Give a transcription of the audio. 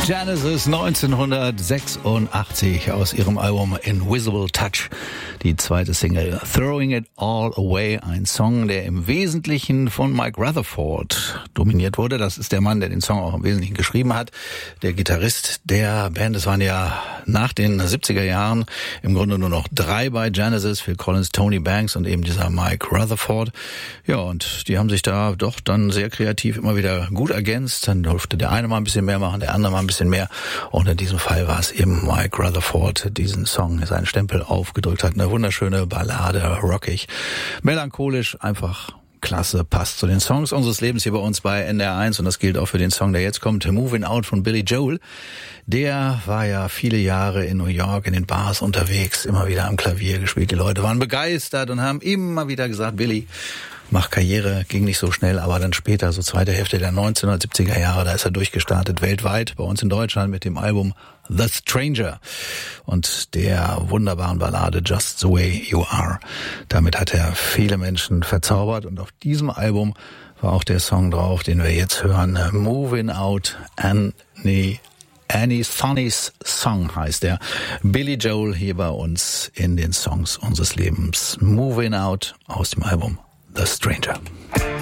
Genesis 1986 aus ihrem Album Invisible Touch, die zweite Single Throwing It All Away, ein Song, der im Wesentlichen von Mike Rutherford dominiert wurde. Das ist der Mann, der den Song auch im Wesentlichen geschrieben hat, der Gitarrist der Band. Es waren ja nach den 70er Jahren im Grunde nur noch 3 bei Genesis, Phil Collins, Tony Banks und eben dieser Mike Rutherford. Ja, und die haben sich da doch dann sehr kreativ immer wieder gut ergänzt. Dann durfte der eine mal ein bisschen mehr machen, der andere mal ein bisschen mehr. Und in diesem Fall war es eben Mike Rutherford, diesen Song, seinen Stempel aufgedrückt hat. Eine wunderschöne Ballade, rockig, melancholisch, einfach klasse, passt zu den Songs unseres Lebens hier bei uns bei NDR1. Und das gilt auch für den Song, der jetzt kommt, Moving Out von Billy Joel. Der war ja viele Jahre in New York in den Bars unterwegs, immer wieder am Klavier gespielt. Die Leute waren begeistert und haben immer wieder gesagt, Billy, mach Karriere, ging nicht so schnell, aber dann später, so zweite Hälfte der 1970er Jahre, da ist er durchgestartet, weltweit, bei uns in Deutschland mit dem Album The Stranger und der wunderbaren Ballade Just the Way You Are. Damit hat er viele Menschen verzaubert und auf diesem Album war auch der Song drauf, den wir jetzt hören, Moving Out, Annie Sonny's Song heißt er. Billy Joel hier bei uns in den Songs unseres Lebens. Moving Out aus dem Album The Stranger.